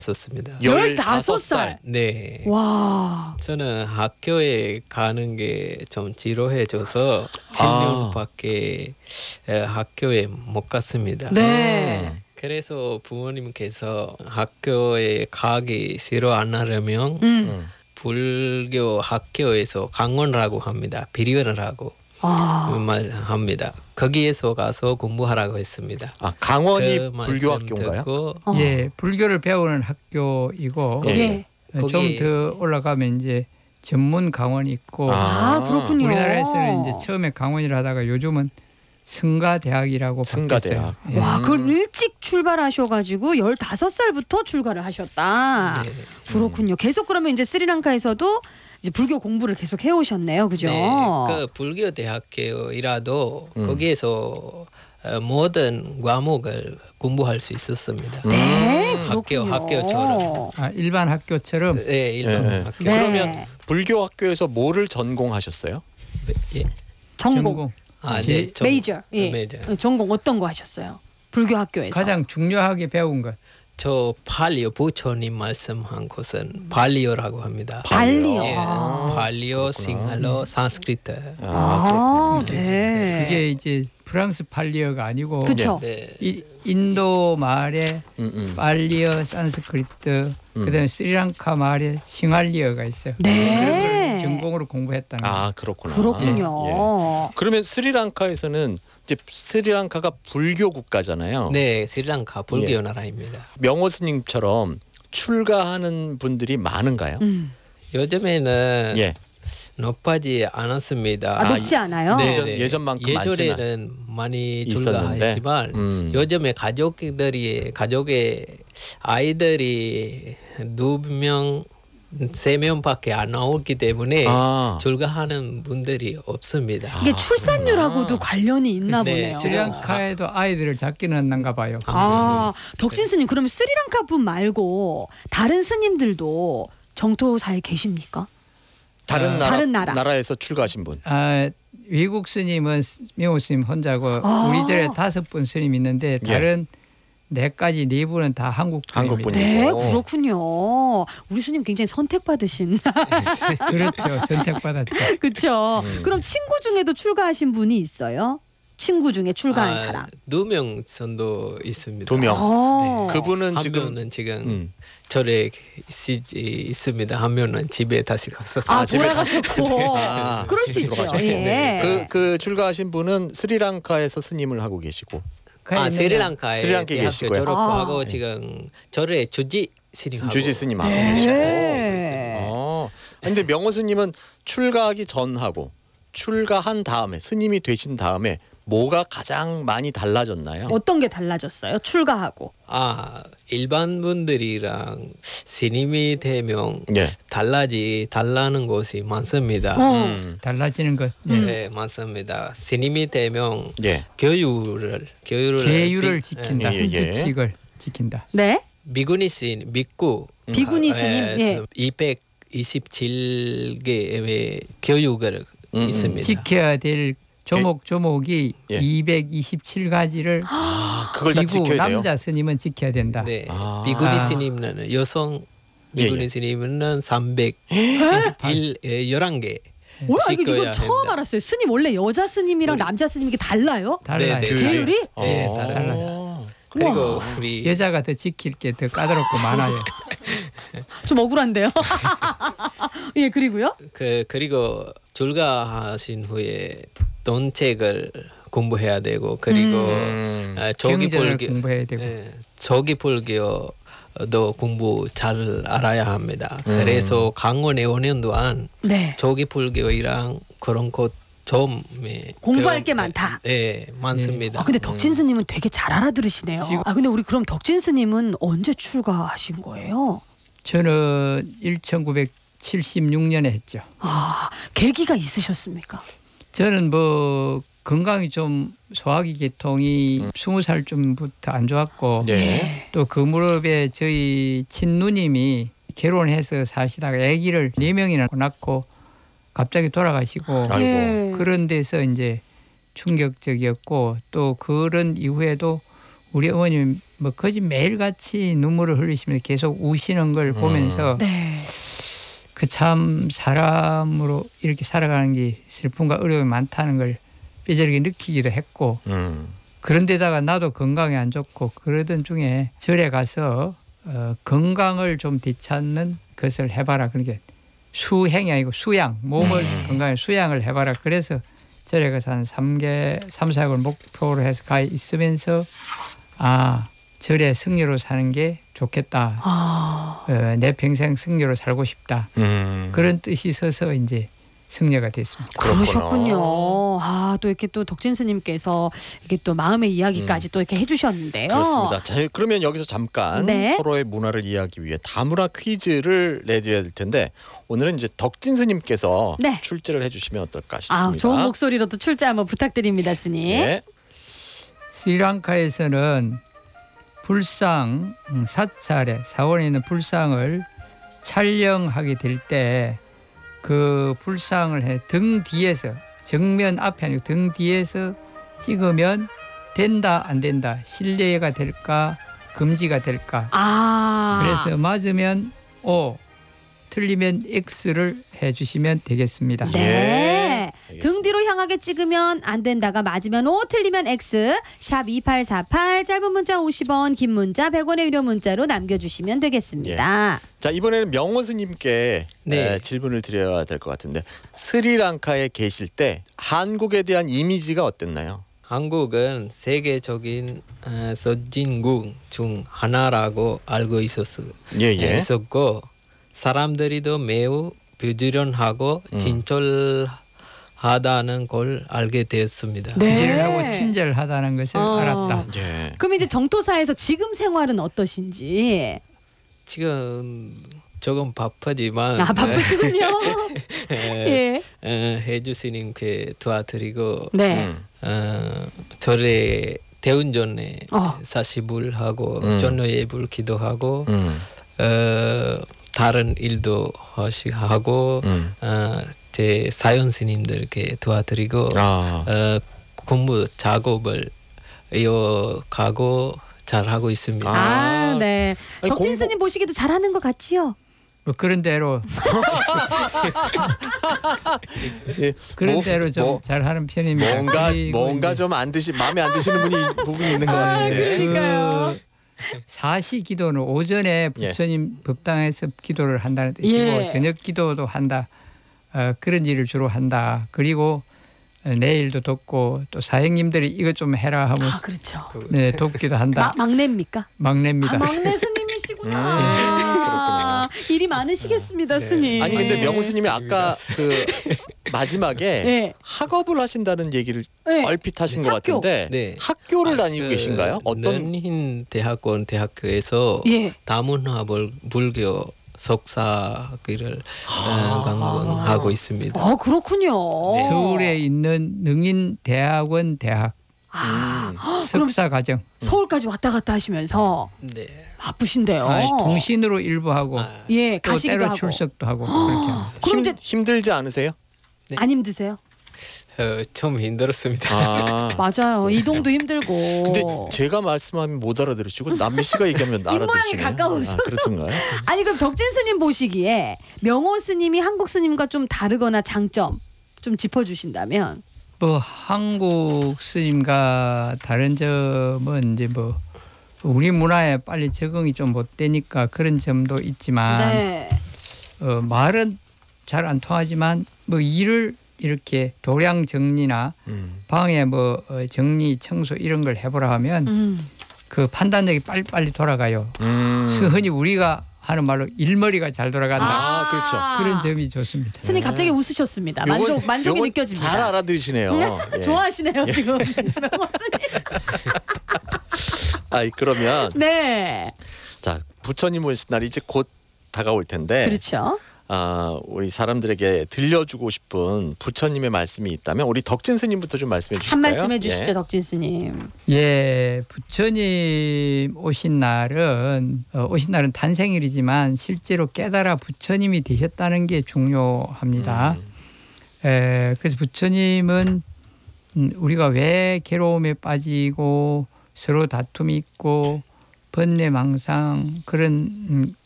썼습니다. 15살. 네. 와. 저는 학교에 가는 게 좀 지루해져서 7년밖에 학교에 못 갔습니다. 네. 그래서 부모님께서 학교에 가기 싫어 안 하려면 불교 학교에서 강원을 합니다. 비리원을 하고 말합니다. 거기에서 가서 공부하라고 했습니다. 아, 강원이 그 불교 말씀 학교인가요? 듣고 예, 불교를 배우는 학교이고 예. 거기- 좀 더 올라가면 이제 전문 강원이 있고 아, 그렇군요. 우리나라에서는 이제 처음에 강원이라 하다가 요즘은 승가대학이라고 승가대학. 바뀌었어요. 예. 와, 그걸 일찍 출발하셔가지고 15살부터 출가를 하셨다. 네. 그렇군요. 계속 그러면 이제 스리랑카에서도 이제 불교 공부를 계속 해오셨네요, 그죠? 네, 그 불교 대학교이라도 거기에서 모든 과목을 공부할 수 있었습니다. 네, 학교, 그렇군요. 학교처럼. 아, 일반 학교처럼 네, 일반 네. 학교. 네. 그러면 불교 학교에서 뭐를 전공하셨어요? 예. 전공, 아, 제- 네, 메이저, 예. 메이저. 전공 어떤 거 하셨어요? 불교 학교에서. 가장 중요하게 배운 것. 저 발리오 부처님 말씀한 것은 발리오라고 합니다. 발리요. 예, 아. 발리오, 싱할로, 산스크리트. 아, 네. 그게 이제 프랑스 팔리어가 아니고 그쵸. 네. 인도 말에 팔리어, 산스크리트, 그다음에 스리랑카 말에 싱할리어가 있어요. 네. 그런 걸 전공으로 공부했다는 거예요. 아, 그렇구나. 그렇군요. 예. 그러면 스리랑카에서는 이제 스리랑카가 불교 국가잖아요. 네, 스리랑카 불교 예. 나라입니다. 명호 스님처럼 출가하는 분들이 많은가요? 요즘에는 예. 높아지 않았습니다. 아, 높지 않아요? 네, 예전만큼 예전에는 많이 있었는데. 출가했지만 요즘에 가족의 아이들이 2명, 3명밖에 안 나오기 때문에 아. 출가하는 분들이 없습니다. 이게 출산율하고도 관련이 있나 네, 보네요. 스리랑카에도 아이들을 잡기는 했는가 봐요. 아, 덕진 스님, 그러면 스리랑카 분 말고 다른 스님들도 정토사에 계십니까? 다른 다른 나라. 나라에서 출가하신 분. 아, 외국 스님은 명호 스님 혼자고 우리 절에 5분 스님 있는데 다른 4가지 4분은 다 한국 한국 분입니다. 분이에요. 네, 오. 그렇군요. 우리 스님 굉장히 선택받으신. 그렇죠. 선택받았죠. 그렇죠. 그럼 친구 중에도 출가하신 분이 있어요? 친구 중에 출가한 사람. 2명 정도 있습니다. 2명. 어. 그분은 한 지금 명은 지금 절에 있습니다. 한 명은 집에 다시 갔었어요. 아, 집에 돌아가셨고. 아, 그럴 수 있죠. 돌아가셨네. 예. 그 출가하신 분은 스리랑카에서 스님을 하고 계시고. 스리랑카에 스리랑카에 대학교 계시고요. 졸업하고 지금 절에 주지 스님하고 주지 스님 하고 네. 계시고. 네. 근데 명호 스님은 출가하기 전하고 출가한 다음에 스님이 되신 다음에 뭐가 가장 많이 달라졌나요? 어떤 게 달라졌어요? 출가하고. 일반 분들이랑 스님이 되면 예. 달라는 것이 많습니다. 달라지는 것. 네, 많습니다. 스님이 되면 예. 계율을 계율을 지킨다. 예, 예. 규칙을 지킨다. 네. 비구니 스님, 비구니 스님, 예. 227개의 교육을 있습니다. 지켜야 될 조목조목이 예. 227가지를 그걸 다 기구 지켜야 돼요. 남자 스님은 지켜야 된다. 네, 아. 비구니 스님은 여성 예, 비구니 예. 스님은 311개. 뭐야 이거 지켜야 처음 된다. 알았어요. 스님 원래 여자 스님이랑 남자 스님 이게 달라요? 달라요. 네, 네. 계율이? 예, 어. 달라요. 그리고 우리 여자가 더 지킬 게 더 까다롭고 많아요. 좀 억울한데요. 예, 그리고요? 그리고 출가하신 후에 돈책을 공부해야 되고 그리고 조기 경전을 불교 공부해야 되고. 조기 불교도 공부 잘 알아야 합니다. 그래서 강원에 5년 동안 네. 조기 불교이랑 그런 것 좀 공부할 게 많다. 네, 많습니다. 근데 덕진 스님은 되게 잘 알아들으시네요. 근데 우리 그럼 덕진 스님은 언제 출가하신 거예요? 저는 1976년에 했죠. 계기가 있으셨습니까? 저는 뭐 건강이 좀 소화기 계통이 20살쯤부터 안 좋았고 네. 또 그 무렵에 저희 친누님이 결혼해서 사시다가 아기를 4명이나 낳고 갑자기 돌아가시고 아이고. 예. 그런 데서 이제 충격적이었고 또 그런 이후에도 우리 어머님 뭐 거짓 매일같이 눈물을 흘리시면서 계속 우시는 걸 보면서 네. 그 참 사람으로 이렇게 살아가는 게 슬픔과 어려움이 많다는 걸 뼈저리게 느끼기도 했고 그런데다가 나도 건강이 안 좋고 그러던 중에 절에 가서 건강을 좀 되찾는 것을 해봐라. 그러니까 수행이 아니고 수양, 몸을 건강에 수양을 해봐라. 그래서 절에 가서 한 3-4개월 목표로 해서 가 있으면서 절에 승려로 사는 게 좋겠다. 내 평생 승려로 살고 싶다. 그런 뜻이 서서 이제 승려가 됐습니다. 그러셨군요. 또 이렇게 또 덕진 스님께서 이렇게 또 마음의 이야기까지 또 이렇게 해주셨는데요. 그렇습니다. 자, 그러면 여기서 잠깐 네. 서로의 문화를 이해하기 위해 다문화 퀴즈를 내드려야 될 텐데 오늘은 이제 덕진 스님께서 네. 출제를 해주시면 어떨까 싶습니다. 좋은 목소리로 또 출제 한번 부탁드립니다, 스님. 네. 스리랑카에서는 불상 사찰에 사원에 있는 불상을 촬영하게 될 때 그 불상을 등 뒤에서 정면 앞에 아니고 등 뒤에서 찍으면 된다 안 된다 실례가 될까 금지가 될까 그래서 맞으면 O 틀리면 X를 해주시면 되겠습니다. 네. 예, 등 뒤로 향하게 찍으면 안 된다가 맞으면 O, 틀리면 X. 샵 2848 짧은 문자 50원, 긴 문자 100원의 유료 문자로 남겨주시면 되겠습니다. 자, 이번에는 명호 스님께 네. 질문을 드려야 될 것 같은데 스리랑카에 계실 때 한국에 대한 이미지가 어땠나요? 한국은 세계적인 선진국 중 하나라고 알고 있었고 사람들이도 매우 부지런하고 진솔하다는 걸 알게 되었습니다. 네. 부지런하고 친절하다는 것을 알았다. 예. 그럼 이제 정토사에서 지금 생활은 어떠신지? 지금 조금 바쁘지만 바쁘시군요. 예. 해주스님께 도와드리고 네. 절에 대운전에 사시불 하고 전도 예불 기도하고 다른 일도 하고 제 사연 스님들께 도와드리고 공부 작업을 이어가고 잘하고 있습니다. 네. 아니, 덕진 스님 보시기도 잘하는 것 같지요? 뭐 그런 대로 예. 그런 대로 좀 잘하는 편입니다. 뭔가 좀 마음에 안 드시는 부분이 있는 것 같은데. 그러니까요. 사시 기도는 오전에 부처님 법당에서 기도를 한다는 뜻이고 저녁 기도도 한다. 그런 일을 주로 한다. 그리고 내일도 돕고 또 사형님들이 이것 좀 해라 하면 그렇죠. 네, 돕기도 한다. 막내입니까? 막내입니다. 막내 스님이시구나. 일이 많으시겠습니다, 스님. 아니 근데 명호 스님이 아까 그 마지막에 학업을 하신다는 얘기를 얼핏 하신 것 같은데 학교를 다니고 계신가요? 어떤 런힌 대학교에서 다문화 불교 석사학위를 강론하고 있습니다. 그렇군요. 서울에 있는 능인대학원 대학 석사 과정. 서울까지 왔다 갔다 하시면서 바쁘신데요. 통신으로 일부 하고 또 가시기도 때로 하고. 출석도 하고 그렇게 합니다. 그럼 이제 힘들지 않으세요? 안 힘드세요? 좀 힘들었습니다. 맞아요. 이동도 힘들고. 근데 제가 말씀하면 못 알아들으시고 남미 씨가 얘기하면 입모양이 알아들으시네요. 가까워서. 그렇던가요? 아니 그럼 덕진 스님 보시기에 명호 스님이 한국 스님과 좀 다르거나 장점 좀 짚어주신다면? 뭐 한국 스님과 다른 점은 이제 뭐 우리 문화에 빨리 적응이 좀 못 되니까 그런 점도 있지만 말은 잘 안 통하지만 뭐 일을 이렇게 도량 정리나 방에 뭐 정리 청소 이런 걸 해보라 하면 그 판단력이 빨리빨리 돌아가요. 흔히 우리가 하는 말로 일머리가 잘 돌아간다. 그렇죠. 그런 점이 좋습니다. 스님 갑자기 웃으셨습니다. 만족이 요건 느껴집니다. 잘 알아들으시네요. 좋아하시네요 지금. 명호 스님. 그러면 네. 자 부처님 오신 날이 이제 곧 다가올 텐데. 그렇죠. 우리 사람들에게 들려주고 싶은 부처님의 말씀이 있다면 우리 덕진 스님부터 좀 말씀해 주실까요? 한 말씀 해주시죠, 덕진 스님. 부처님 오신 날은 탄생일이지만 실제로 깨달아 부처님이 되셨다는 게 중요합니다. 그래서 부처님은 우리가 왜 괴로움에 빠지고 서로 다툼이 있고 번뇌망상 그런